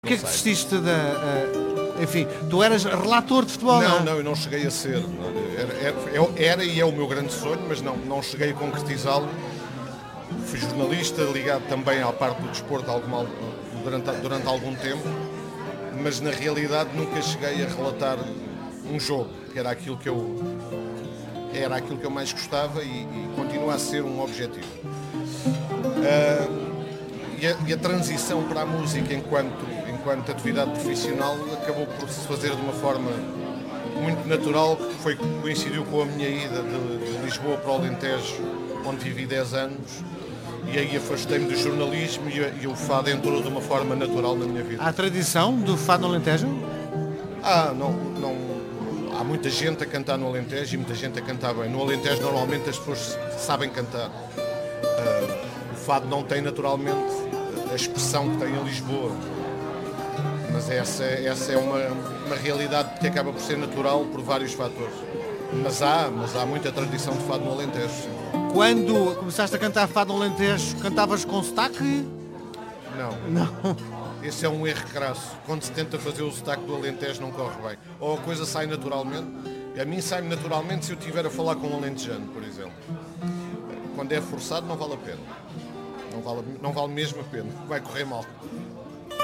O que é que desististe da... enfim, tu eras relator de futebol, não? Não, eu não cheguei a ser. Era e é o meu grande sonho, mas não cheguei a concretizá-lo. Fui jornalista, ligado também à parte do desporto durante algum tempo, mas na realidade nunca cheguei a relatar um jogo, que era aquilo que eu mais gostava e continua a ser um objetivo. E a transição para a música enquanto atividade profissional acabou por se fazer de uma forma muito natural, que coincidiu com a minha ida de Lisboa para o Alentejo, onde vivi 10 anos, e aí afastei-me do jornalismo e o fado entrou de uma forma natural na minha vida. Há tradição do fado no Alentejo? Não. Há muita gente a cantar no Alentejo e muita gente a cantar bem. No Alentejo normalmente as pessoas sabem cantar. O fado não tem naturalmente a expressão que tem em Lisboa. Mas essa é uma realidade que acaba por ser natural por vários fatores. Mas há muita tradição de fado no Alentejo. Sim. Quando começaste a cantar fado no Alentejo, cantavas com sotaque? Não. Esse é um erro crasso. Quando se tenta fazer o sotaque do Alentejo não corre bem. Ou a coisa sai naturalmente. A mim sai-me naturalmente se eu estiver a falar com um alentejano, por exemplo. Quando é forçado não vale a pena. Não vale mesmo a pena. Vai correr mal.